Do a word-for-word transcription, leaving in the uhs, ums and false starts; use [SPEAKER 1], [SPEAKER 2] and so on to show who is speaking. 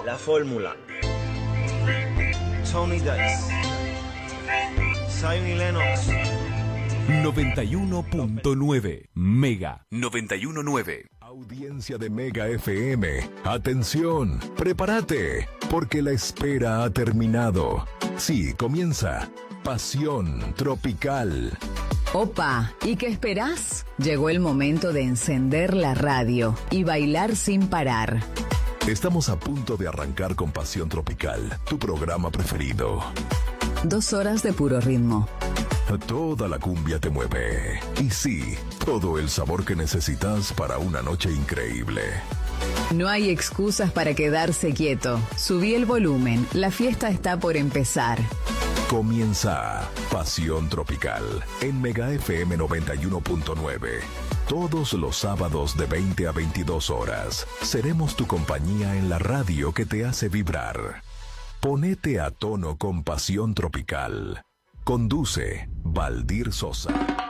[SPEAKER 1] La Fórmula. Tony Dice. Zion y Lennox.
[SPEAKER 2] noventa y uno punto nueve Mega noventa y uno punto nueve.
[SPEAKER 3] Audiencia de Mega F M. Atención, prepárate, porque la espera ha terminado. Sí, comienza Pasión Tropical.
[SPEAKER 4] Opa, ¿y qué esperás? Llegó el momento de encender la radio y bailar sin parar.
[SPEAKER 3] Estamos a punto de arrancar con Pasión Tropical, tu programa preferido.
[SPEAKER 4] Dos horas de puro ritmo.
[SPEAKER 3] Toda la cumbia te mueve. Y sí, todo el sabor que necesitas para una noche increíble.
[SPEAKER 4] No hay excusas para quedarse quieto. Subí el volumen, la fiesta está por empezar.
[SPEAKER 3] Comienza Pasión Tropical en Mega F M noventa y uno punto nueve. Todos los sábados de veinte a veintidós horas. Seremos tu compañía en la radio que te hace vibrar. Ponete a tono con Pasión Tropical. Conduce Valdir Sosa.